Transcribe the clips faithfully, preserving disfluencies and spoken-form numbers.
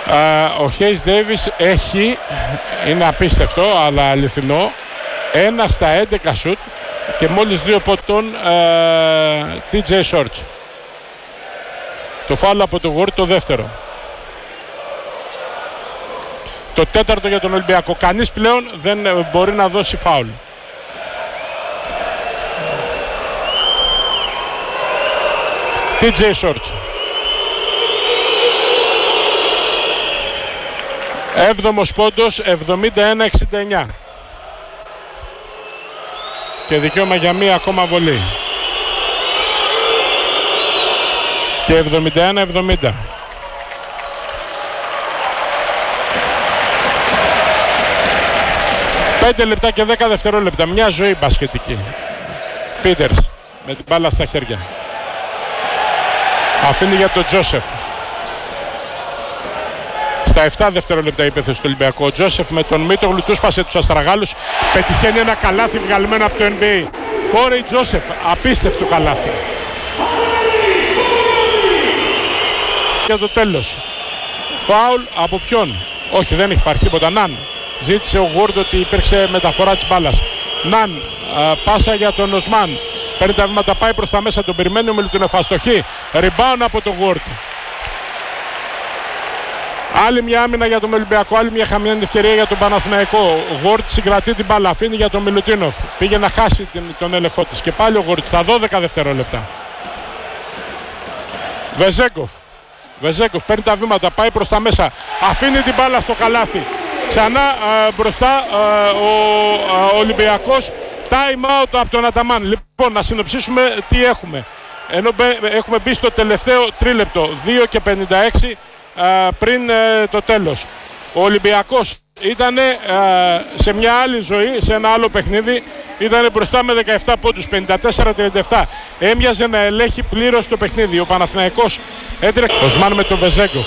Ο Χέις Ντέιβις έχει, είναι απίστευτο αλλά αληθινό, ένα στα έντεκα σουτ και μόλις δύο από τον τι τζέι Shorts. Το φάουλ από το Γουόρτ το δεύτερο. Το τέταρτο για τον Ολυμπιακό. Κανείς πλέον δεν μπορεί να δώσει φάουλ. τι τζέι Shorts. Έβδομος πόντος, εβδομήντα ένα εξήντα εννιά. Και δικαίωμα για μία ακόμα βολή. Και εβδομήντα ένα εβδομήντα. πέντε λεπτά και δέκα δευτερόλεπτα. Μια ζωή μπασκετική. Πίτερς με την μπάλα στα χέρια. Αφήνει για τον Τζόσεφ. Στα επτά δευτερόλεπτα υπέθεση του Ολυμπιακού. Ο Τζόσεφ με τον Μίτογλου του σπάσε τους Αστραγάλους. Πετυχαίνει ένα καλάθι βγαλμένο από το N B A. Κόρεϊ Τζόσεφ. Απίστευτο καλάθι. Για το τέλος. Φάουλ από ποιον? Όχι, δεν έχει υπάρχει τίποτα. Ναν. Ζήτησε ο Γουόρντ ότι υπήρξε μεταφορά της μπάλας. Ναν. Α, πάσα για τον Οσμάν. Παίρνει τα βήματα, πάει προς τα μέσα. Τον περιμένει ο Μιλουτίνοφ. Αστοχή. Ριμπάουν από τον Γουόρντ. Άλλη μια άμυνα για τον Ολυμπιακό, άλλη μια χαμένη ευκαιρία για τον Παναθηναϊκό. Ο Γουόρντ συγκρατεί την μπάλα, αφήνει για τον Μιλουτίνοφ. Πήγε να χάσει τον έλεγχό της. Και πάλι ο Γουόρντ στα δώδεκα δευτερόλεπτα. Βεζέγκοφ. Βεζέγκοφ παίρνει τα βήματα, πάει προς τα μέσα. Αφήνει την μπάλα στο καλάθι. Ξανά α, μπροστά α, ο α, Ολυμπιακός. Time out από τον Αταμάν. Λοιπόν, να συνοψίσουμε τι έχουμε. Ενώ έχουμε μπει στο τελευταίο τρίλεπτο. δύο και πενήντα έξι. Uh, πριν uh, το τέλος. Ο Ολυμπιακός ήταν uh, σε μια άλλη ζωή, σε ένα άλλο παιχνίδι. Ήταν μπροστά με δεκαεπτά πόντους, πενήντα τέσσερα τριάντα επτά. Έμοιαζε να ελέγχει πλήρως το παιχνίδι. Ο Παναθηναϊκός έτρεχε. Οσμάν με τον Βεζέγκοφ.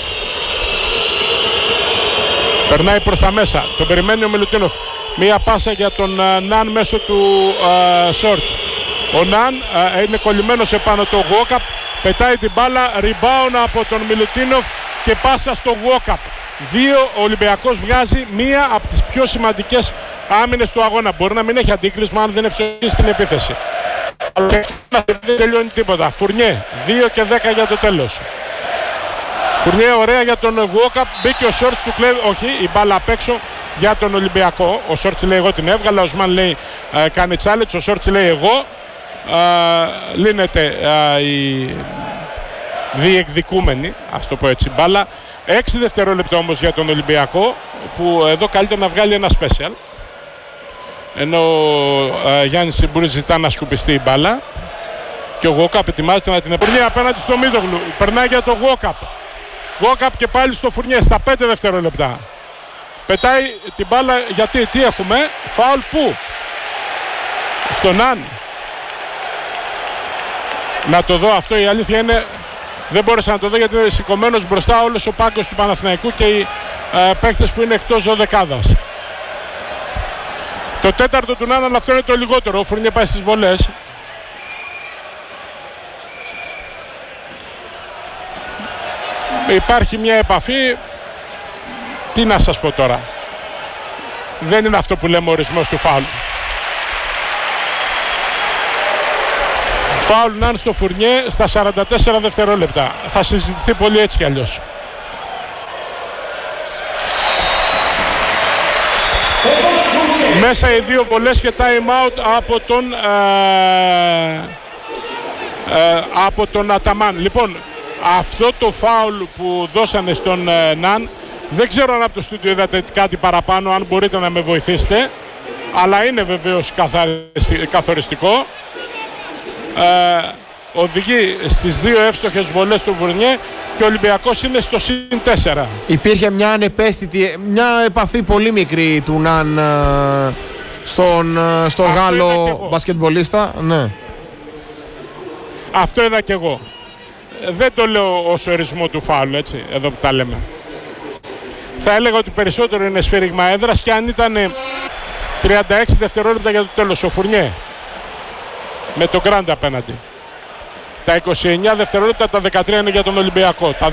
Περνάει προς τα μέσα. Τον περιμένει ο Μιλουτίνοφ. Μία πάσα για τον uh, Ναν μέσω του uh, Shorts. Ο Ναν uh, είναι κολλημένος επάνω το Γουόκαπ. Πετάει την μπάλα. Rebound από τον Μιλουτίνοφ. Και πάσα στο Walkup. Δύο, ο Ολυμπιακός βγάζει μία από τις πιο σημαντικές άμυνες του αγώνα. Μπορεί να μην έχει αντίκρισμα αν δεν ευστοχίσει στην επίθεση. Αλλά δεν τελειώνει τίποτα. Φουρνιέ, δύο και δέκα για το τέλος. Φουρνιέ ωραία για τον Walkup. Μπήκε ο Shorts του κλέβει. Όχι, η μπάλα απ' έξω για τον Ολυμπιακό. Ο Shorts λέει εγώ την έβγαλα. Ο Οσμάν λέει ε, κάνει challenge. Ο Shorts λέει εγώ. Ε, λύνεται ε, η διεκδικούμενη, ας το πω έτσι, μπάλα. έξι δευτερόλεπτα όμως για τον Ολυμπιακό, που εδώ καλύτερα να βγάλει ένα special. Ενώ ε, Γιάννης Σιμπούρης ζητά να σκουπιστεί η μπάλα. Και ο Γουόκαπ ετοιμάζεται να την επουρνεί απέναντι στο Μίτογλου. Περνάει για τον Γουόκαπ. Γουόκαπ και πάλι στο Φουρνιέ στα πέντε δευτερόλεπτα. Πετάει την μπάλα, γιατί τι έχουμε, φάουλ πού? Στον Ναν. Να το δω αυτό, η αλήθεια είναι δεν μπόρεσα να το δω γιατί είναι σηκωμένος μπροστά όλος ο πάγκος του Παναθηναϊκού και οι ε, παίκτες που είναι εκτός δωδεκάδας. Το τέταρτο του Ναν, αλλά αυτό είναι το λιγότερο. Ο Φουρνιέ πάει στις βολές. Υπάρχει μια επαφή. Τι να σας πω τώρα. Δεν είναι αυτό που λέμε ορισμός του φάουλ. Φάουλ Ναν στο Φουρνιέ στα σαράντα τέσσερα δευτερόλεπτα. Θα συζητηθεί πολύ έτσι κι αλλιώς. Μέσα οι δύο βολές και time out από τον ε, ε, από τον Αταμάν. Λοιπόν, αυτό το φάουλ που δώσανε στον ε, Ναν, δεν ξέρω αν από το στούντιο είδατε κάτι παραπάνω, αν μπορείτε να με βοηθήσετε, αλλά είναι βεβαίως καθοριστικό. Ε, οδηγεί στις δύο εύστοχες βολές του Φουρνιέ και ο Ολυμπιακός είναι στο συν τέσσερα. Υπήρχε μια ανεπαίσθητη, μια επαφή πολύ μικρή του Ναν ε, στον, ε, στον Γάλλο μπασκετμπολίστα. Ναι. Αυτό είδα και εγώ. Δεν το λέω ως ορισμό του φάουλ, έτσι, εδώ που τα λέμε. Θα έλεγα ότι περισσότερο είναι σφύριγμα έδρας και αν ήταν τριάντα έξι δευτερόλεπτα για το τέλος ο Φουρνιέ με τον Γκραντ απέναντι. Τα είκοσι εννιά δευτερόλεπτα, τα δεκατρία είναι για τον Ολυμπιακό. Τα